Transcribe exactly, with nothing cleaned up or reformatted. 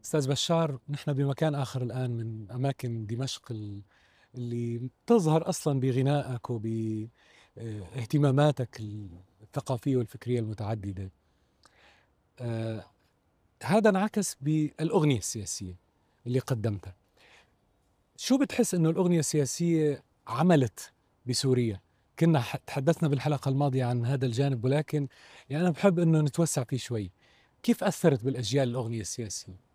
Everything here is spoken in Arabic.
أستاذ بشار، نحن بمكان آخر الآن من أماكن دمشق ال- اللي تظهر أصلا بغنائك وباهتماماتك الثقافية والفكرية المتعددة. آه، هذا انعكس بالأغنية السياسية اللي قدمتها. شو بتحس إنه الأغنية السياسية عملت بسوريا؟ كنا ح- تحدثنا بالحلقة الماضية عن هذا الجانب، ولكن يعني أنا بحب إنه نتوسع فيه شوي. كيف أثرت بالأجيال الأغنية السياسية؟